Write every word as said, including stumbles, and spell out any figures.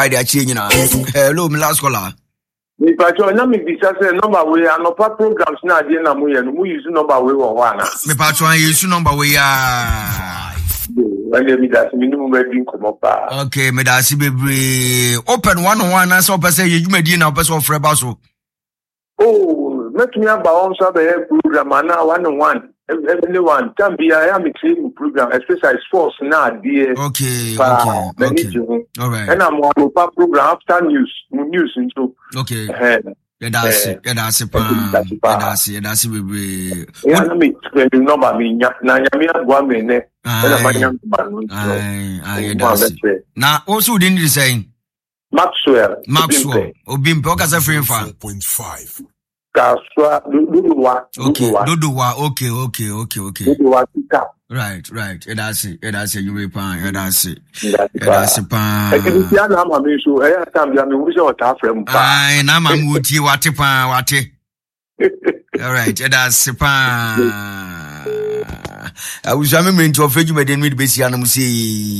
ide achi nyina hello me last caller me patro na me bisa say number we anopa programs na dey na mu ye no mu use number we wo ho ana me patro an use number we ya when me that minimum we bin come up okay me da si bebre open one on one na so person ye dwumadi na person ofre ba so oh make me about on so be program na one on one everyone can be I am a training program especially sports now there okay okay okay all right and I'm on a program after news news into okay yeah that's it yeah that's it yeah that's it that's it we yeah na me explain number me na nyame agwa me ne na manyam man ah yeah that's it na also didn't you say Maxwell Maxwell obimpe o ka say free fa four point five Kaswa Duduwa. Okay, Duduwa. Okay, okay, okay, okay. Duduwa Tika. Right, right. Yeah, that's it. Yeah, that's it. You reply. Yeah, that's it. Yeah, that's it. I can see I'm a man. So I am. I'm wish I was a friend. Ah, na I'm with you. What pa? What? All right. Yeah, that's it. Pa. I was. I'm meant to offer you. But then we be see. I'm say.